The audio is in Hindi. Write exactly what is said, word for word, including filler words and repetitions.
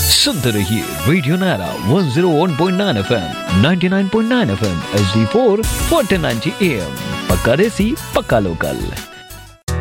सुनते रहिए रेडियो नारा one zero one point nine FM, ninety nine point nine FM, H D four, fourteen ninety am. पक्का देसी, पक्का लोकल।